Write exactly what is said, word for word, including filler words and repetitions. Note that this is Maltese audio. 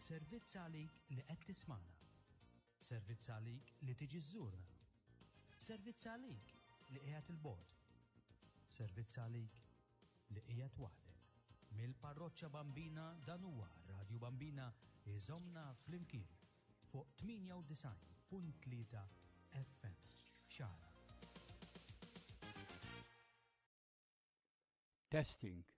Servizz għalik li qed tismana. Servizz għalik li tiġi żżurna. Servizz għalik li qiegħed il-bogħod. Servizz għalik li qiegħed waħdek. Mill-Parroċċa Bambina dan huwa Radio Bambina iżommna flimkien fuq tminja u disajn punt tlieta F M Xara. Testing.